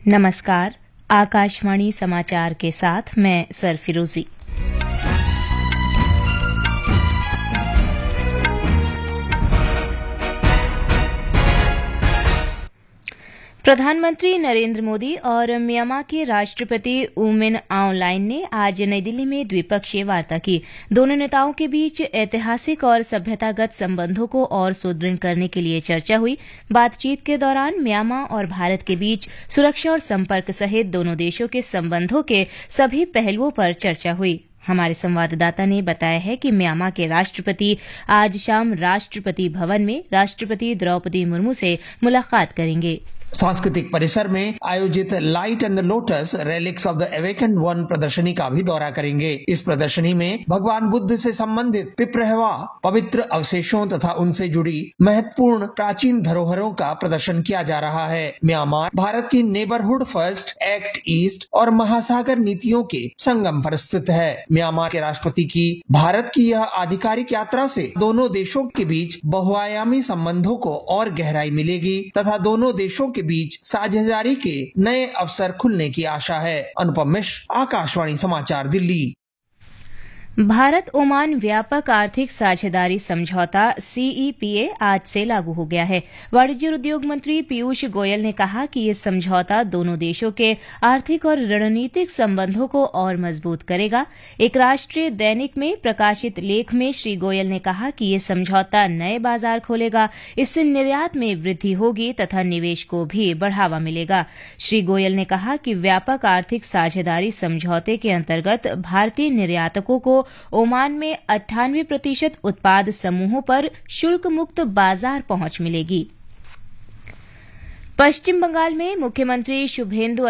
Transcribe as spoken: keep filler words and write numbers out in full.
नमस्कार। आकाशवाणी समाचार के साथ मैं सरफिरोजी। प्रधानमंत्री नरेंद्र मोदी और म्यांमार के राष्ट्रपति ऊ मिन आउंग ने आज नई दिल्ली में द्विपक्षीय वार्ता की। दोनों नेताओं के बीच ऐतिहासिक और सभ्यतागत संबंधों को और सुदृढ़ करने के लिए चर्चा हुई। बातचीत के दौरान म्यांमार और भारत के बीच सुरक्षा और संपर्क सहित दोनों देशों के संबंधों के सभी पहलुओं पर चर्चा हुई। हमारे संवाददाता ने बताया है कि म्यांमार के राष्ट्रपति आज शाम राष्ट्रपति भवन में राष्ट्रपति द्रौपदी मुर्मू से मुलाकात करेंगे। सांस्कृतिक परिसर में आयोजित light and the lotus relics of the awakened one प्रदर्शनी का भी दौरा करेंगे। इस प्रदर्शनी में भगवान बुद्ध से संबंधित पिपरहवा पवित्र अवशेषों तथा उनसे जुड़ी महत्वपूर्ण प्राचीन धरोहरों का प्रदर्शन किया जा रहा है। म्यांमार भारत की नेबरहुड फर्स्ट, एक्ट ईस्ट और महासागर नीतियों के संगम पर स्थित है। म्यांमार के राष्ट्रपति की भारत की यह आधिकारिक यात्रा से दोनों देशों के बीच बहुआयामी संबंधों को और गहराई मिलेगी तथा दोनों देशों के बीच साझेदारी के नए अवसर खुलने की आशा है। अनुपम मिश्र, आकाशवाणी समाचार, दिल्ली। भारत ओमान व्यापक आर्थिक साझेदारी समझौता सीईपीए आज से लागू हो गया है। वाणिज्य और उद्योग मंत्री पीयूष गोयल ने कहा कि ये समझौता दोनों देशों के आर्थिक और रणनीतिक संबंधों को और मजबूत करेगा। एक राष्ट्रीय दैनिक में प्रकाशित लेख में श्री गोयल ने कहा कि ये समझौता नए बाजार खोलेगा, इससे निर्यात में वृद्धि होगी तथा निवेश को भी बढ़ावा मिलेगा। श्री गोयल ने कहा कि व्यापक आर्थिक साझेदारी समझौते के अंतर्गत भारतीय निर्यातकों को ओमान में अट्ठानवे प्रतिशत उत्पाद समूहों पर शुल्क मुक्त बाजार पहुंच मिलेगी। पश्चिम बंगाल में मुख्यमंत्री शुभेंदु